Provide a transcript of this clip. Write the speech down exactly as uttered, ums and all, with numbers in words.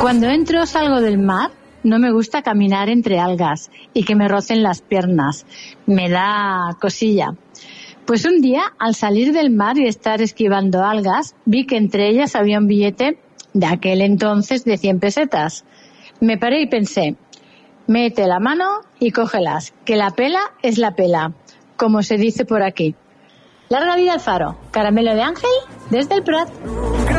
Cuando entro o salgo del mar, no me gusta caminar entre algas y que me rocen las piernas. Me da cosilla. Pues un día, al salir del mar y estar esquivando algas, vi que entre ellas había un billete de aquel entonces de cien pesetas. Me paré y pensé, mete la mano y cógelas, que la pela es la pela, como se dice por aquí. Larga vida al faro. Caramelo de Ángel, desde el Prat.